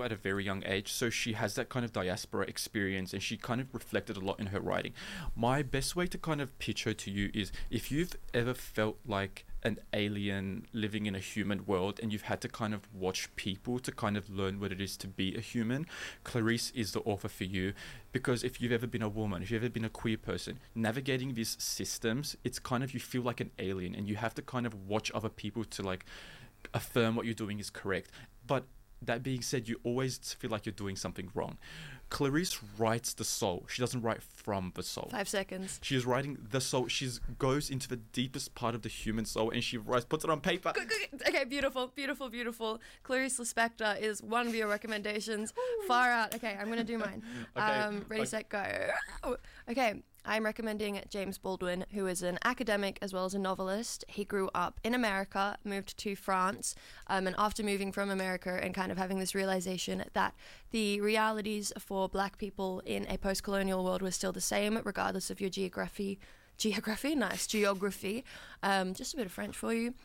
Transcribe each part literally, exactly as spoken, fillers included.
at a very young age, so she has that kind of diaspora experience, and she kind of reflected a lot in her writing. My best way to kind of pitch her to you is, if you've ever felt like an alien living in a human world and you've had to kind of watch people to kind of learn what it is to be a human, Clarice is the author for you. Because if you've ever been a woman, if you've ever been a queer person, navigating these systems, it's kind of, you feel like an alien and you have to kind of watch other people to like affirm what you're doing is correct. But that being said, you always feel like you're doing something wrong. Clarice writes the soul. She doesn't write from the soul. Five seconds. She is writing the soul. She goes into the deepest part of the human soul and she writes, puts it on paper. Okay, beautiful, beautiful, beautiful. Clarice Lispector is one of your recommendations. Far out. Okay, I'm going to do mine. Okay. Um, ready, Okay. set, go. Okay. I'm recommending James Baldwin, who is an academic as well as a novelist. He grew up in America, moved to France, um, and after moving from America and kind of having this realization that the realities for black people in a post-colonial world were still the same, regardless of your geography, geography, nice, geography, um, just a bit of French for you.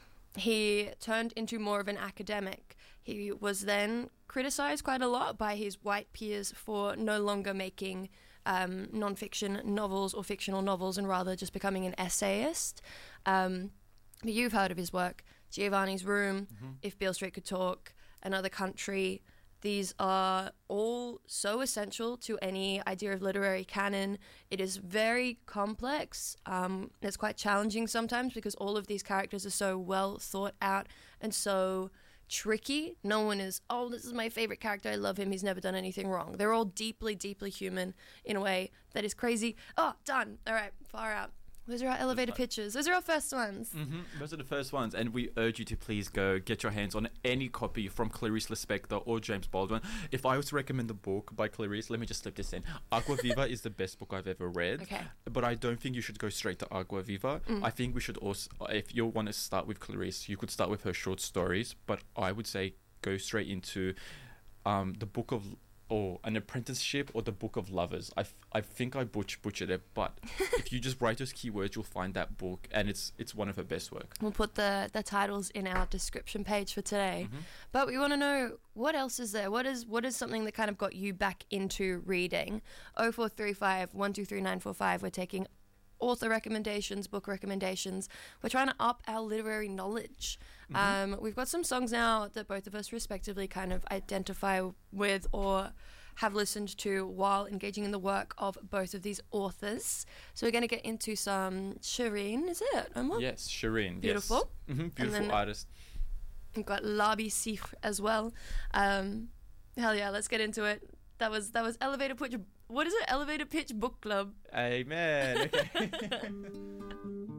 He turned into more of an academic. He was then criticized quite a lot by his white peers for no longer making um, non-fiction novels or fictional novels and rather just becoming an essayist. Um, but you've heard of his work, Giovanni's Room, mm-hmm. If Beale Street Could Talk, Another Country. These are all so essential to any idea of literary canon. It is very complex. Um, it's quite challenging sometimes because all of these characters are so well thought out and so tricky. No one is, oh, this is my favorite character, I love him, he's never done anything wrong. They're all deeply, deeply human in a way that is crazy. Oh, done. All right, far out. Those are our elevator pitches. Those are our first ones. Mm-hmm. Those are the first ones. And we urge you to please go get your hands on any copy from Clarice Lispector or James Baldwin. If I was to recommend a book by Clarice, let me just slip this in. Agua Viva is the best book I've ever read. Okay. But I don't think you should go straight to Agua Viva. Mm. I think we should also, if you want to start with Clarice, you could start with her short stories. But I would say go straight into um, the book of... or An Apprenticeship or The Book of Lovers. I, f- I think I butch- butchered it, but if you just write those keywords, you'll find that book, and it's it's one of her best work. We'll put the, the titles in our description page for today. Mm-hmm. But we want to know, what else is there? What is what is something that kind of got you back into reading? oh four three five, one two three nine four five. We're taking author recommendations, book recommendations. We're trying to up our literary knowledge. Mm-hmm. Um, we've got some songs now that both of us respectively kind of identify with or have listened to while engaging in the work of both of these authors. So we're going to get into some Shireen, is it, Omar? Yes, Shireen. Beautiful. Yes. Mm-hmm, beautiful artist. We've got Labi Sifr as well. Um, hell yeah, let's get into it. That was that was Elevator Pitch. What is it? Elevator Pitch Book Club. Amen. Okay.